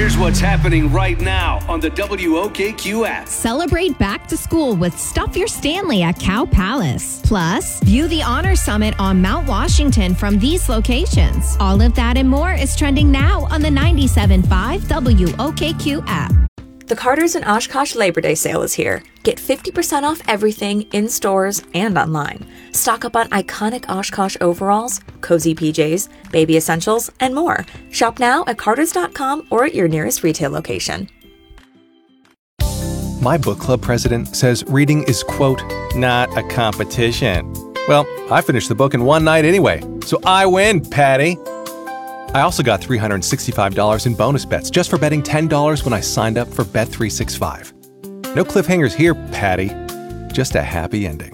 Here's what's happening right now on the WOKQ app. Celebrate back to school with Stuff Your Stanley at Cow Palace. Plus, view the Honor Summit on Mount Washington from these locations. All of that and more is trending now on the 97.5 WOKQ app. The Carter's in Oshkosh Labor Day sale is here. Get 50% off everything in stores and online. Stock up on iconic Oshkosh overalls, cozy PJs, baby essentials, and more. Shop now at Carters.com or at your nearest retail location. My book club president says reading is, quote, not a competition. Well, I finished the book in one night anyway, so I win, Patty. I also got $365 in bonus bets just for betting $10 when I signed up for Bet365. No cliffhangers here, Patty. Just a happy ending.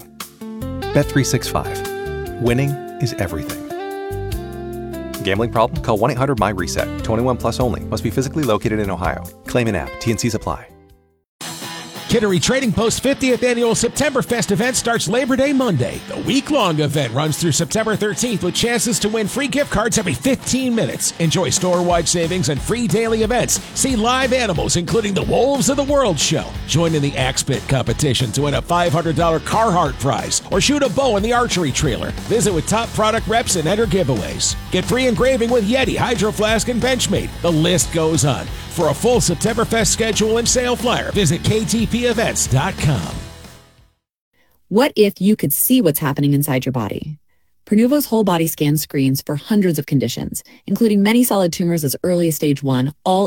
Bet365. Winning is everything. Gambling problem? Call 1-800-MY-RESET. 21 plus only. Must be physically located in Ohio. Claim in app. T&Cs apply. Kittery Trading Post 50th Annual Septemberfest event starts Labor Day Monday. The week-long event runs through September 13th with chances to win free gift cards every 15 minutes. Enjoy store-wide savings and free daily events. See live animals, including the Wolves of the World show. Join in the Axe Pit competition to win a $500 Carhartt prize or shoot a bow in the archery trailer. Visit with top product reps and enter giveaways. Get free engraving with Yeti, Hydro Flask, and Benchmade. The list goes on. For a full Septemberfest schedule and sale flyer, visit ktpevents.com. What if you could see what's happening inside your body? Pernuvo's whole body scan screens for hundreds of conditions, including many solid tumors as early as stage 1, all